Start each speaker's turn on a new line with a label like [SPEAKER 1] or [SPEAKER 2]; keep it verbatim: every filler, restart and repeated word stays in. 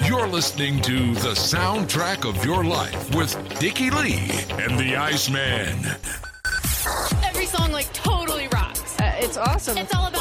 [SPEAKER 1] You're listening to The Soundtrack of Your Life with Dickie Lee and the Iceman.
[SPEAKER 2] Every song, like, totally rocks.
[SPEAKER 3] Uh, it's awesome.
[SPEAKER 2] It's all about